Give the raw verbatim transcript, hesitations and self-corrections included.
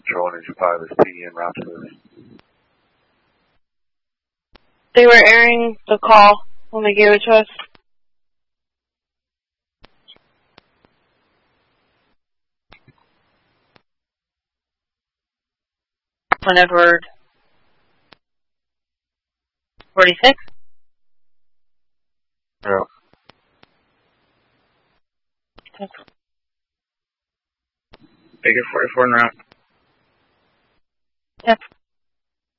Patrol Energy Pilots, P D en route to us. They were airing the call when they gave it to us. On Edward forty-six? Yeah. That's Baker forty-four en route. Yep.